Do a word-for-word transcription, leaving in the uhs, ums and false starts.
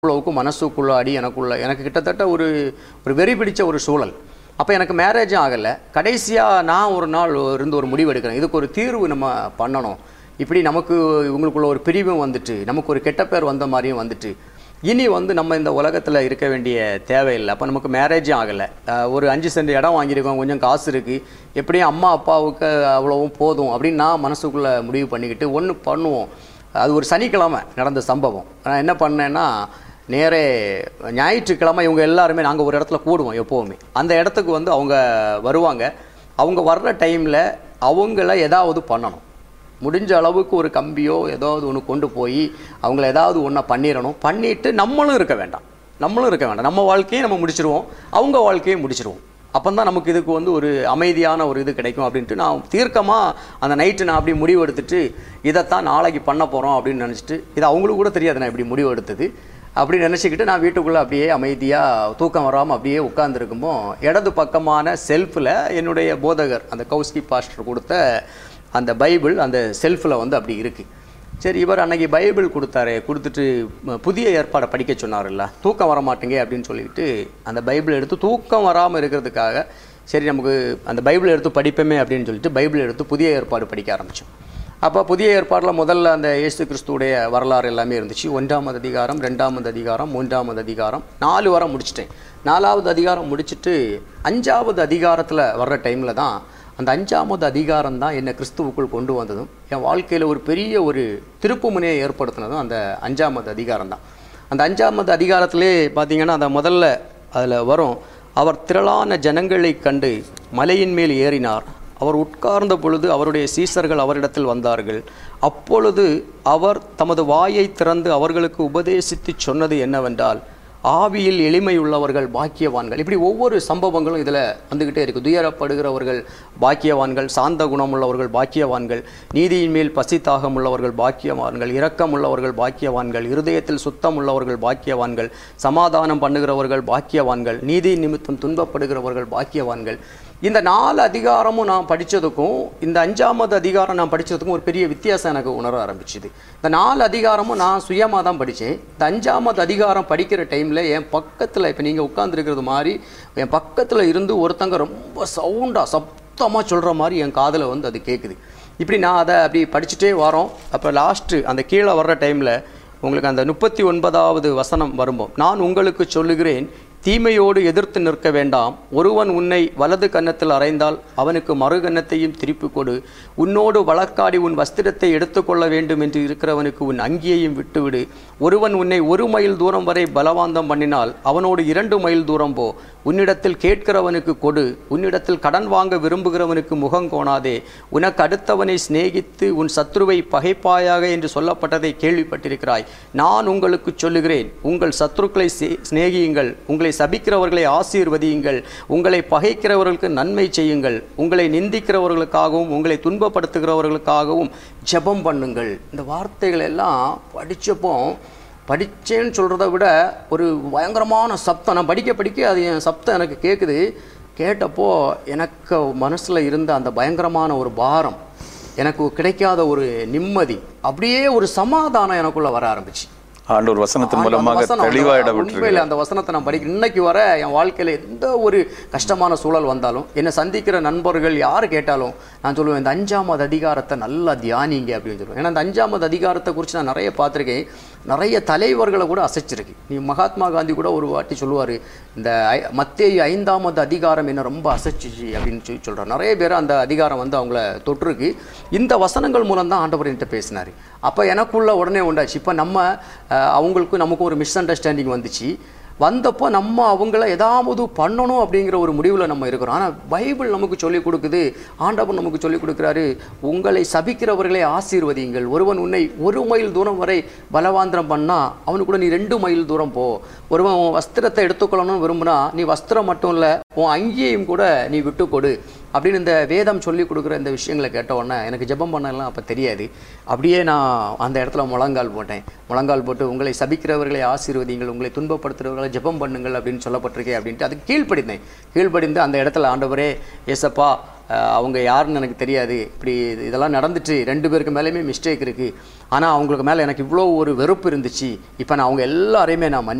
அவ்வளவுக்கு மனசுக்குள்ள அடி எனக்குள்ள எனக்கு கிட்டத்தட்ட ஒரு ஒரு வெறி பிடிச்ச ஒரு சூழல். அப்போ எனக்கு மேரேஜும் ஆகலை. கடைசியாக நான் ஒரு நாள் இருந்து ஒரு முடிவு எடுக்கிறேன், இதுக்கு ஒரு தீர்வு நம்ம பண்ணணும். இப்படி நமக்கு இவங்களுக்குள்ள ஒரு பிரிவும் வந்துட்டு, நமக்கு ஒரு கெட்ட பேர் வந்த மாதிரியும் வந்துட்டு, இனி வந்து நம்ம இந்த உலகத்தில் இருக்க வேண்டிய தேவையில்லை. அப்போ நமக்கு மேரேஜும் ஆகலை. ஒரு அஞ்சு சென்ட் இடம் வாங்கியிருக்கோம், கொஞ்சம் காசு இருக்குது, எப்படியும் அம்மா அப்பாவுக்கு அவ்வளவும் போதும் அப்படின்னு நான் மனசுக்குள்ளே முடிவு பண்ணிக்கிட்டு ஒன்று பண்ணுவோம். அது ஒரு சனிக்கிழமை நடந்த சம்பவம். நான் என்ன பண்ணேன்னா, நேரே ஞாயிற்றுக்கிழமை இவங்க எல்லாருமே நாங்கள் ஒரு இடத்துல கூடுவோம் எப்போவுமே. அந்த இடத்துக்கு வந்து அவங்க வருவாங்க. அவங்க வர்ற டைமில் அவங்கள ஏதாவது பண்ணணும். முடிஞ்ச அளவுக்கு ஒரு கம்பியோ ஏதாவது ஒன்று கொண்டு போய் அவங்கள ஏதாவது ஒன்றை பண்ணிடணும். பண்ணிவிட்டு நம்மளும் இருக்க வேண்டாம் நம்மளும் இருக்க வேண்டாம் நம்ம வாழ்க்கையை நம்ம முடிச்சிருவோம், அவங்க வாழ்க்கையை முடிச்சிருவோம். அப்போ தான் நமக்கு இதுக்கு வந்து ஒரு அமைதியான ஒரு இது கிடைக்கும் அப்படின்ட்டு நான் தீர்க்கமாக அந்த நைட்டு நான் அப்படி முடிவு எடுத்துட்டு, இதைத்தான் நாளைக்கு பண்ண போகிறோம் அப்படின்னு நினச்சிட்டு, இது அவங்களுக்கு கூட தெரியாது நான் இப்படி முடிவு எடுத்தது. அப்படி நினச்சிக்கிட்டு நான் வீட்டுக்குள்ளே அப்படியே அமைதியாக தூக்கம் வராமல் அப்படியே உட்காந்துருக்கும்போ, இடது பக்கமான செல்ஃபில் என்னுடைய போதகர் அந்த கௌஸ்கி பாஸ்டர் கொடுத்த அந்த பைபிள் அந்த செல்ஃபில் வந்து அப்படி இருக்குது. சரி, இவர் அன்னைக்கு பைபிள் கொடுத்தாரு, கொடுத்துட்டு புதிய ஏற்பாடை படிக்க சொன்னார்ல, தூக்கம் வர மாட்டேங்க அப்படின்னு சொல்லிட்டு அந்த பைபிள் எடுத்து தூக்கம் வராமல் இருக்கிறதுக்காக சரி நமக்கு அந்த பைபிள் எடுத்து படிப்போமே அப்படின்னு சொல்லிட்டு பைபிள் எடுத்து புதிய ஏற்பாடு படிக்க ஆரம்பித்தோம். அப்போ புதிய ஏற்பாடில் முதல்ல அந்த இயேசு கிறிஸ்துடைய வரலாறு எல்லாமே இருந்துச்சு. ஒன்றாவது அதிகாரம், ரெண்டாவது அதிகாரம், மூன்றாவது அதிகாரம், நாலு வாரம் முடிச்சிட்டேன். நாலாவது அதிகாரம் முடிச்சுட்டு அஞ்சாவது அதிகாரத்தில் வர்ற டைமில் தான் அந்த அஞ்சாவது அதிகாரம் தான் என்னை கிறிஸ்துவுக்குள் கொண்டு வந்ததும் என் வாழ்க்கையில் ஒரு பெரிய ஒரு திருப்பு முனையை ஏற்படுத்தினதும் அந்த அஞ்சாவது அதிகாரம் தான். அந்த அஞ்சாவது அதிகாரத்திலே பார்த்தீங்கன்னா அந்த முதல்ல அதில் வரும், அவர் திரளான ஜனங்களை கண்டு மலையின் மேல் ஏறினார். அவர் உட்கார்ந்த பொழுது அவருடைய சீசர்கள் அவரிடத்தில் வந்தார்கள். அப்பொழுது அவர் தமது வாயை திறந்து அவர்களுக்கு உபதேசித்து சொன்னது என்னவென்றால், ஆவியில் எளிமை உள்ளவர்கள் பாக்கியவான்கள். இப்படி ஒவ்வொரு சம்பவங்களும் இதில் வந்துக்கிட்டே இருக்குது. துயரப்படுகிறவர்கள் பாக்கியவான்கள், சாந்த குணம் உள்ளவர்கள் பாக்கியவான்கள், நீதியின் மேல் பசி தாகம் உள்ளவர்கள் பாக்கியவான்கள், இரக்கம் உள்ளவர்கள் பாக்கியவான்கள், இருதயத்தில் சுத்தம் உள்ளவர்கள் பாக்கியவான்கள், சமாதானம் பண்ணுகிறவர்கள் பாக்கியவான்கள், நீதி நிமித்தம் துன்பப்படுகிறவர்கள் பாக்கியவான்கள். இந்த நாலு அதிகாரமும் நான் படித்ததுக்கும் இந்த அஞ்சாவது அதிகாரம் நான் படித்ததுக்கும் ஒரு பெரிய வித்தியாசம் எனக்கு உணர ஆரம்பிச்சுது. இந்த நாலு அதிகாரமும் நான் சுயமாக தான் படித்தேன். இந்த அஞ்சாவது அதிகாரம் படிக்கிற டைமில் என் பக்கத்தில், இப்போ நீங்கள் உட்காந்துருக்கிறது மாதிரி என் பக்கத்தில் இருந்து ஒருத்தங்க ரொம்ப சவுண்டாக சத்தமாக சொல்கிற மாதிரி என் காதில் வந்து அது கேட்குது. இப்படி நான் அதை அப்படி படிச்சுட்டே வரோம். அப்போ லாஸ்ட்டு அந்த கீழே வர்ற டைமில் உங்களுக்கு அந்த முப்பத்தி ஒன்பதாவது வசனம் வரும்போது, நான் உங்களுக்கு சொல்லுகிறேன், தீமையோடு எதிர்த்து நிற்க வேண்டாம். ஒருவன் உன்னை வலது கன்னத்தில் அறைந்தால் அவனுக்கு மறு கன்னத்தையும் திருப்பி கொடு. உன்னோடு வழக்காடி உன் வஸ்திரத்தை எடுத்துக்கொள்ள வேண்டும் என்று இருக்கிறவனுக்கு உன் அங்கியையும் விட்டுவிடு. ஒருவன் உன்னை ஒரு மைல் தூரம் வரை பலவாந்தம் பண்ணினால் அவனோடு இரண்டு மைல் தூரம் போ. உன்னிடத்தில் கேட்கிறவனுக்கு கொடு, உன்னிடத்தில் கடன் வாங்க விரும்புகிறவனுக்கு முகம் கோணாதே. உனக்கு அடுத்தவனை சிநேகித்து உன் சத்ருவை பகைப்பாயாக என்று சொல்லப்பட்டதை கேள்விப்பட்டிருக்கிறாய். நான் உங்களுக்கு சொல்லுகிறேன், உங்கள் சத்ருக்களை சிநேகியுங்கள், உங்களை சபிக்கிறவர்களை ஆசீர்வதியுங்கள், உங்களை பகைக்கிறவர்களுக்கு நன்மை செய்யுங்கள், உங்களை நிந்திக்கிறவர்களுக்காகவும் உங்களை துன்பப்படுத்துகிறவர்களுக்காகவும் ஜெபம் பண்ணுங்கள். இந்த வார்த்தைகள் எல்லாம் படித்தப்போ, படித்தேன்னு சொல்கிறத விட ஒரு பயங்கரமான சப்தம், நான் படிக்க படிக்க அது என் சப்தம் எனக்கு கேட்குது. கேட்டப்போ எனக்கு மனசில் இருந்த அந்த பயங்கரமான ஒரு பாரம், எனக்கு கிடைக்காத ஒரு நிம்மதி, அப்படியே ஒரு சமாதானம் எனக்குள்ளே வர ஆரம்பிச்சு. ஆண்டவர் வசனத்தின் மூலமாக தெளிவாக உண்மையில் அந்த வசனத்தை நான் படிக்க இன்னைக்கு வர என் வாழ்க்கையில் எந்த ஒரு கஷ்டமான சூழல் வந்தாலும், என்னை சந்திக்கிற நண்பர்கள் யார் கேட்டாலும் நான் சொல்லுவேன், இந்த அஞ்சாவது அதிகாரத்தை நல்லா தியானிங்க அப்படின்னு சொல்லுவேன். ஏன்னா இந்த அஞ்சாவது அதிகாரத்தை குறித்து நான் நிறைய பார்த்துருக்கேன். நிறைய தலைவர்களை கூட அசைச்சிருக்கு. நீ மகாத்மா காந்தி கூட ஒரு வாட்டி சொல்லுவார், இந்த மத்தேயு ஐந்தாவது அதிகாரம் என்ன ரொம்ப அசைச்சிச்சு அப்படின்னு சொல்லி சொல்கிறார். நிறைய பேர் அந்த அதிகாரம் வந்து அவங்கள தொற்றுருக்கு. இந்த வசனங்கள் மூலம் தான் ஆண்டவர் என்கிட்ட பேசினார். அப்போ எனக்குள்ள உடனே உண்டாச்சு, இப்போ நம்ம அவங்களுக்கும் நமக்கும் ஒரு மிஸ் அண்டர்ஸ்டாண்டிங் வந்துச்சு. வந்தப்போ நம்ம அவங்கள ஏதாவது பண்ணணும் அப்படிங்கிற ஒரு முடிவில் நம்ம இருக்கிறோம். ஆனால் பைபிள் நமக்கு சொல்லிக் கொடுக்குது, ஆண்டவர் நமக்கு சொல்லிக் கொடுக்குறாரு, உங்களை சபிக்கிறவர்களை ஆசீர்வதியுங்கள். ஒருவன் உன்னை ஒரு மைல் தூரம் வரை பலவாந்திரம் பண்ணால் அவனு கூட நீ ரெண்டு மைல் தூரம் போ. ஒருவன் உன் வஸ்திரத்தை எடுத்துக்கொள்ளணும்னு விரும்புனா நீ வஸ்திரம் மட்டும் இல்லை உன் அங்கேயும் கூட நீ விட்டு கொடு அப்படின்னு இந்த வேதம் சொல்லி கொடுக்குற இந்த விஷயங்களை கேட்ட உடனே எனக்கு ஜெபம் பண்ணலாம் அப்போ தெரியாது. அப்படியே நான் அந்த இடத்துல முழங்கால் போட்டேன். முழங்கால் போட்டு உங்களை சபிக்கிறவர்களை ஆசீர்வதிங்கள், உங்களை துன்பப்படுத்துகிறவர்களை ஜெபம் பண்ணுங்கள் அப்படின்னு சொல்லப்பட்டிருக்கே அப்படின்ட்டு அதுக்கு கீழ்ப்படிந்தேன். கீழ்ப்படிந்து அந்த இடத்துல, ஆண்டவரே ஏசப்பா அவங்க யாருன்னு எனக்கு தெரியாது, இப்படி இதெல்லாம் நடந்துட்டு ரெண்டு பேருக்கு மேலேயுமே மிஸ்டேக் இருக்குது, ஆனால் அவங்களுக்கு மேலே எனக்கு இவ்வளோ ஒரு வெறுப்பு இருந்துச்சு, இப்போ நான் அவங்க எல்லாரையுமே நான் மன்னி